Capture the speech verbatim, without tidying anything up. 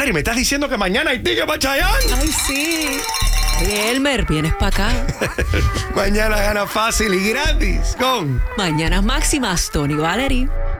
Valerie, me estás diciendo que mañana hay ticket para Chayanne. Ay, sí. Oye, Elmer, vienes para acá. Mañana gana fácil y gratis con Mañanas Máximas, Tony Valerie.